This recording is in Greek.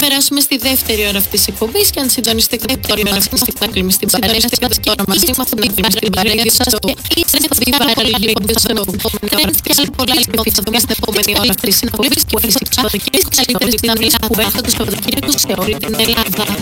περάσουμε στη δεύτερη ώρα αυτής της εκπομπής και αν συντονιστείτε τη δεύτερη ώρα αυτής της εκπομπής στην παρέα και ώρα μαζί με αυτήν την παρέα σας και είστε στη παρέα λοιπόν και σε πολλά λοιπόν θα δούμε στην επόμενη ώρα αυτής της εκπομπής που έρχεται το Σαββατοκύριακο. Καλύτερες δυνάμεις που έρχονται το Σαββατοκύριακο σε όλη την Ελλάδα.